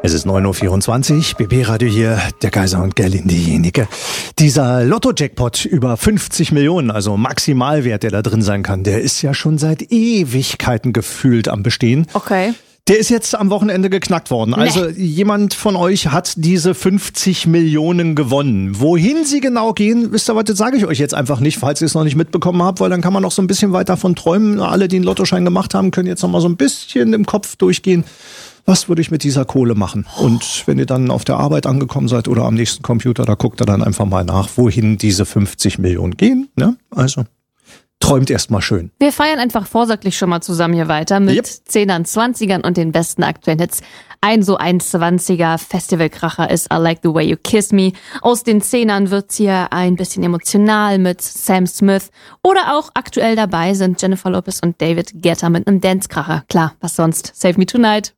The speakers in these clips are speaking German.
Es ist 9.24 Uhr, BB Radio hier, der Kaiser und Gerlinde Jenike. Dieser Lotto-Jackpot über 50 Millionen, also Maximalwert, der da drin sein kann, der ist ja schon seit Ewigkeiten gefühlt am Bestehen. Okay. Der ist jetzt am Wochenende geknackt worden. Also jemand von euch hat diese 50 Millionen gewonnen. Wohin sie genau gehen, wisst ihr was, das sage ich euch jetzt einfach nicht, falls ihr es noch nicht mitbekommen habt, weil dann kann man noch so ein bisschen weiter davon träumen. Alle, die einen Lottoschein gemacht haben, können jetzt noch mal so ein bisschen im Kopf durchgehen. Was würde ich mit dieser Kohle machen? Und wenn ihr dann auf der Arbeit angekommen seid oder am nächsten Computer, da guckt ihr dann einfach mal nach, wohin diese 50 Millionen gehen. Ne? Also träumt erst mal schön. Wir feiern einfach vorsorglich schon mal zusammen hier weiter mit 10ern, 20ern und den besten aktuellen Hits. Ein so ein 20er Festivalkracher ist I Like the Way You Kiss Me. Aus den 10ern wird's hier ein bisschen emotional mit Sam Smith. Oder auch aktuell dabei sind Jennifer Lopez und David Guetta mit einem Dancekracher. Klar, was sonst? Save Me Tonight.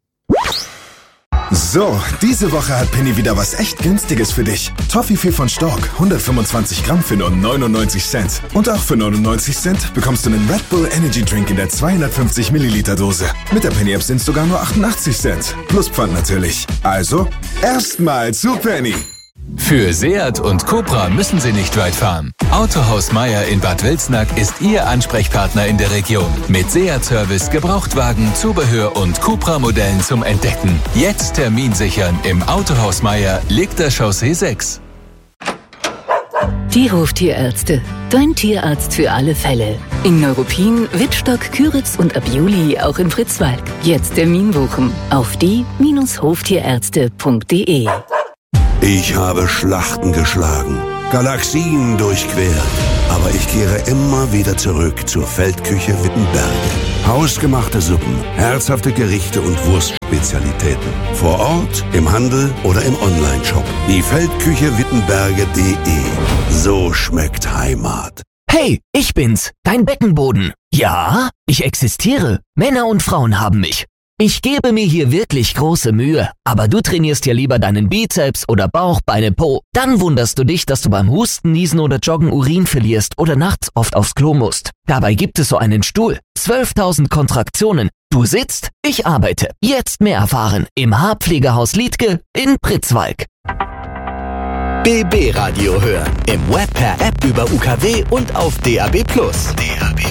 So, diese Woche hat Penny wieder was echt Günstiges für dich. Toffifee von Stork, 125 Gramm für nur 99 Cent. Und auch für 99 Cent bekommst du einen Red Bull Energy Drink in der 250 Milliliter Dose. Mit der Penny App sind es sogar nur 88 Cent. Plus Pfand natürlich. Also, erstmal zu Penny. Für Seat und Cupra müssen Sie nicht weit fahren. Autohaus Meier in Bad Wilsnack ist Ihr Ansprechpartner in der Region. Mit Seat-Service, Gebrauchtwagen, Zubehör und Cupra-Modellen zum Entdecken. Jetzt Termin sichern im Autohaus Meier, Liegter Chaussee 6. Die Hoftierärzte. Dein Tierarzt für alle Fälle. In Neuruppin, Wittstock, Küritz und ab Juli auch in Fritzwalk. Jetzt Termin buchen auf die-hoftierärzte.de. Ich habe Schlachten geschlagen, Galaxien durchquert, aber ich kehre immer wieder zurück zur Feldküche Wittenberge. Hausgemachte Suppen, herzhafte Gerichte und Wurstspezialitäten. Vor Ort, im Handel oder im Onlineshop. Die Feldküche Wittenberge.de. So schmeckt Heimat. Hey, ich bin's, dein Beckenboden. Ja, ich existiere. Männer und Frauen haben mich. Ich gebe mir hier wirklich große Mühe, aber du trainierst ja lieber deinen Bizeps oder Bauch, Beine, Po. Dann wunderst du dich, dass du beim Husten, Niesen oder Joggen Urin verlierst oder nachts oft aufs Klo musst. Dabei gibt es so einen Stuhl. 12.000 Kontraktionen. Du sitzt, ich arbeite. Jetzt mehr erfahren im Haarpflegehaus Liedtke in Pritzwalk. BB Radio hören. Im Web per App über UKW und auf DAB+. DAB+.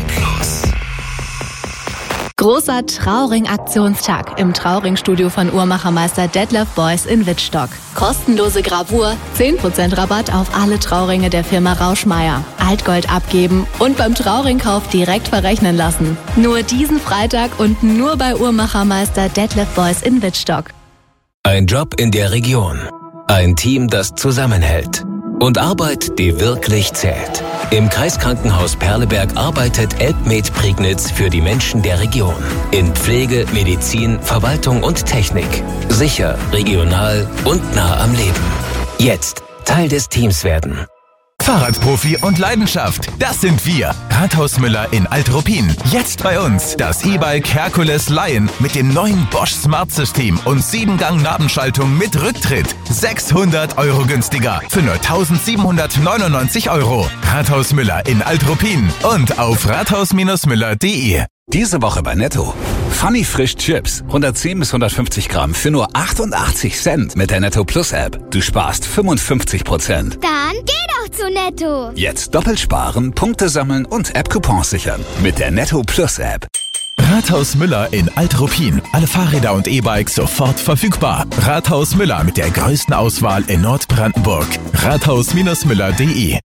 Großer Trauring-Aktionstag im Trauring-Studio von Uhrmachermeister Detlef Beuys in Wittstock. Kostenlose Gravur, 10% Rabatt auf alle Trauringe der Firma Rauschmeier. Altgold abgeben und beim Trauringkauf direkt verrechnen lassen. Nur diesen Freitag und nur bei Uhrmachermeister Detlef Beuys in Wittstock. Ein Job in der Region. Ein Team, das zusammenhält. Und Arbeit, die wirklich zählt. Im Kreiskrankenhaus Perleberg arbeitet Elbmed Prignitz für die Menschen der Region. In Pflege, Medizin, Verwaltung und Technik. Sicher, regional und nah am Leben. Jetzt Teil des Teams werden. Fahrradprofi und Leidenschaft, das sind wir. Rathaus Müller in Alt-Ruppin. Jetzt bei uns das E-Bike Hercules Lion mit dem neuen Bosch Smart System und 7-Gang-Nabenschaltung mit Rücktritt. 600 € günstiger für nur 1.799 €. Rathaus Müller in Alt-Ruppin und auf rathaus-müller.de. Diese Woche bei Netto. Funny Frisch Chips, 110 bis 150 Gramm für nur 88 Cent mit der Netto Plus App. Du sparst 55%. Dann geh doch zu Netto. Jetzt doppelt sparen, Punkte sammeln und App-Coupons sichern mit der Netto Plus App. Rathaus Müller in Alt-Ruppin. Alle Fahrräder und E-Bikes sofort verfügbar. Rathaus Müller mit der größten Auswahl in Nordbrandenburg. rathaus-müller.de.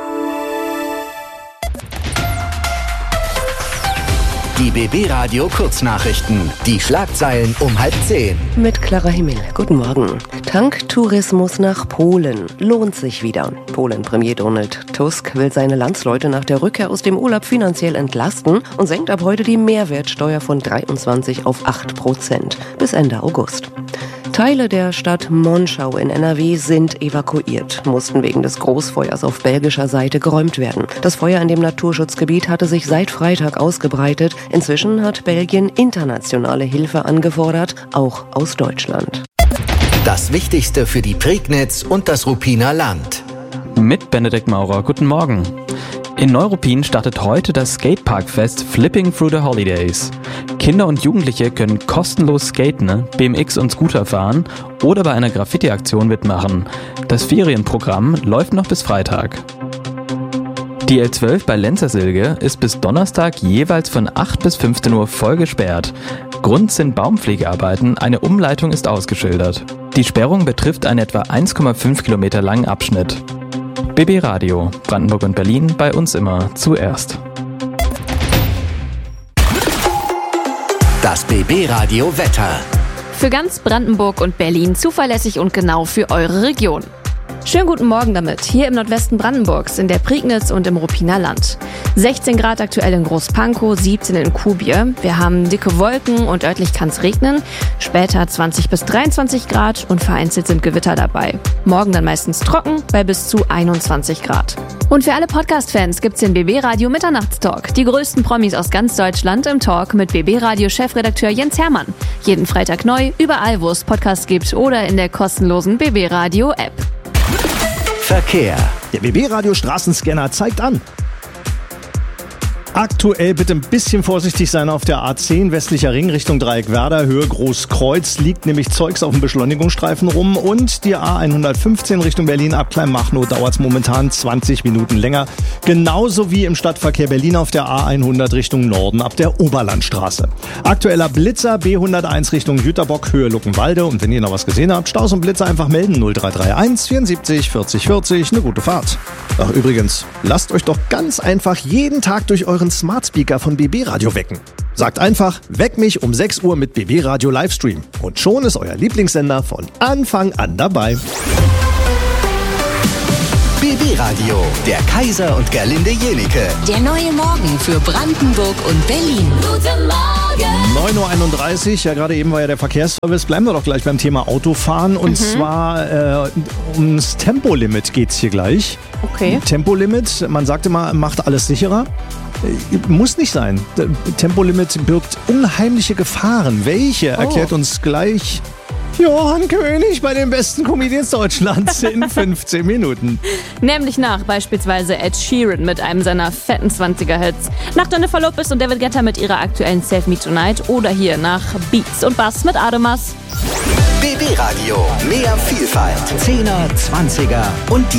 Die BB Radio Kurznachrichten. Die Schlagzeilen um 9:30. Mit Clara Himmel. Guten Morgen. Tanktourismus nach Polen lohnt sich wieder. Polen-Premier Donald Tusk will seine Landsleute nach der Rückkehr aus dem Urlaub finanziell entlasten und senkt ab heute die Mehrwertsteuer von 23 auf 8% bis Ende August. Teile der Stadt Monschau in NRW sind evakuiert, mussten wegen des Großfeuers auf belgischer Seite geräumt werden. Das Feuer in dem Naturschutzgebiet hatte sich seit Freitag ausgebreitet. Inzwischen hat Belgien internationale Hilfe angefordert, auch aus Deutschland. Das Wichtigste für die Prignitz und das Ruppiner Land. Mit Benedikt Maurer. Guten Morgen. In Neuruppin startet heute das Skateparkfest Flipping Through the Holidays. Kinder und Jugendliche können kostenlos skaten, BMX und Scooter fahren oder bei einer Graffiti-Aktion mitmachen. Das Ferienprogramm läuft noch bis Freitag. Die L12 bei Lenzersilge ist bis Donnerstag jeweils von 8 bis 15 Uhr voll gesperrt. Grund sind Baumpflegearbeiten, eine Umleitung ist ausgeschildert. Die Sperrung betrifft einen etwa 1,5 Kilometer langen Abschnitt. BB Radio, Brandenburg und Berlin, bei uns immer zuerst. Das BB Radio Wetter. Für ganz Brandenburg und Berlin zuverlässig und genau für eure Region. Schönen guten Morgen damit, hier im Nordwesten Brandenburgs, in der Prignitz und im Ruppiner Land. 16 Grad aktuell in Großpankow, 17 in Kuhbier. Wir haben dicke Wolken und örtlich kann es regnen. Später 20 bis 23 Grad und vereinzelt sind Gewitter dabei. Morgen dann meistens trocken bei bis zu 21 Grad. Und für alle Podcast-Fans gibt's den BB Radio Mitternachtstalk. Die größten Promis aus ganz Deutschland im Talk mit BB Radio Chefredakteur Jens Hermann. Jeden Freitag neu, überall wo es Podcasts gibt oder in der kostenlosen BB Radio App. Verkehr. Der BB-Radio Straßenscanner zeigt an. Aktuell bitte ein bisschen vorsichtig sein auf der A10 westlicher Ring Richtung Dreieckwerder, Höhe Großkreuz, liegt nämlich Zeugs auf dem Beschleunigungsstreifen rum und die A115 Richtung Berlin ab Kleinmachnow dauert es momentan 20 Minuten länger. Genauso wie im Stadtverkehr Berlin auf der A100 Richtung Norden ab der Oberlandstraße. Aktueller Blitzer B101 Richtung Jüterbock, Höhe Luckenwalde und wenn ihr noch was gesehen habt, Staus und Blitzer einfach melden 0331 74 40 40, eine gute Fahrt. Ach übrigens, lasst euch doch ganz einfach jeden Tag durch eure Smart Speaker von BB Radio wecken. Sagt einfach, weck mich um 6 Uhr mit BB Radio Livestream. Und schon ist euer Lieblingssender von Anfang an dabei. BB Radio, der Kaiser und Gerlinde Jenike. Der neue Morgen für Brandenburg und Berlin. Guten Morgen! 9.31 Uhr, ja gerade eben war ja der Verkehrsservice. Bleiben wir doch gleich beim Thema Autofahren. Und zwar ums Tempolimit geht's hier gleich. Okay. Tempolimit, man sagt immer, macht alles sicherer. Muss nicht sein. Tempolimit birgt unheimliche Gefahren. Welche erklärt uns gleich Johann König bei den besten Comedians Deutschlands in 15 Minuten. Nämlich nach beispielsweise Ed Sheeran mit einem seiner fetten 20er-Hits, nach Jennifer Lopez und David Guetta mit ihrer aktuellen Save Me Tonight oder hier nach Beats und Bass mit Ademas. BB Radio, mehr Vielfalt, 10er, 20er und die